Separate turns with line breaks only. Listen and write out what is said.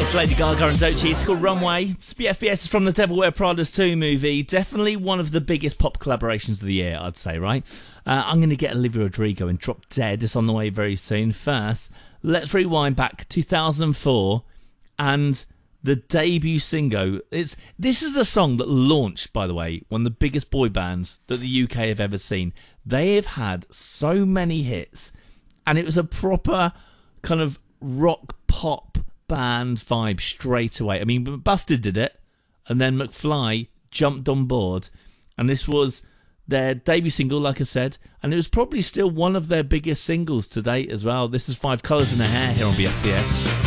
It's Lady Gaga and Doechii. It's called Runway. FBS is from the Devil Wear Prada's 2 movie. Definitely one of the biggest pop collaborations of the year, I'd say, right? I'm going to get Olivia Rodrigo and Drop Dead. It's on the way very soon. First, let's rewind back 2004 and the debut single. This is the song that launched, by the way, one of the biggest boy bands that the UK have ever seen. They have had so many hits, and it was a proper kind of rock pop band vibe straight away. I mean, Busted did it, and then McFly jumped on board, and this was their debut single, like I said, and it was probably still one of their biggest singles to date as well. This is Five Colours in Her Hair here on BFBS.